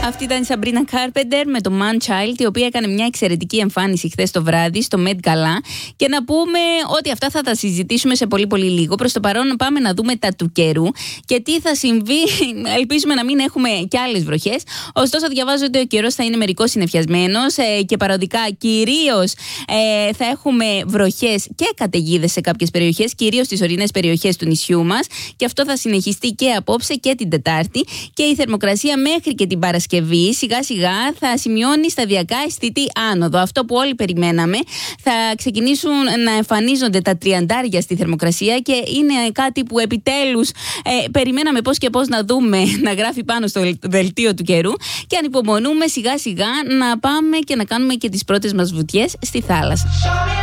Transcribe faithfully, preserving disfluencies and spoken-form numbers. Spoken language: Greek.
Αυτή ήταν η Σαμπρίνα Κάρπεντερ με το Man Child, η οποία έκανε μια εξαιρετική εμφάνιση χθες το βράδυ στο Met Gala. Και να πούμε ότι αυτά θα τα συζητήσουμε σε πολύ πολύ λίγο. Προς το παρόν πάμε να δούμε τα του καιρού και τι θα συμβεί. Ελπίζουμε να μην έχουμε κι άλλες βροχές. Ωστόσο, διαβάζω ότι ο καιρός θα είναι μερικώς συννεφιασμένος ε, και παροδικά κυρίως ε, θα έχουμε βροχές και καταιγίδες σε κάποιες περιοχές, κυρίως στις ορεινές περιοχές του νησιού μας. Και αυτό θα συνεχιστεί και απόψε και την Τετάρτη. Και η θερμοκρασία μέχρι και την Παρασκευή σιγά σιγά θα σημειώνει σταδιακά αισθητή άνοδο. Αυτό που όλοι περιμέναμε. Θα ξεκινήσουν να εμφανίζονται τα τριαντάρια στη θερμοκρασία και είναι κάτι που επιτέλους ε, περιμέναμε πώς και πώς να δούμε να γράφει πάνω στο δελτίο του καιρού. Και ανυπομονούμε σιγά σιγά να πάμε και να κάνουμε και τις πρώτες μας βουτιές στη θάλασσα.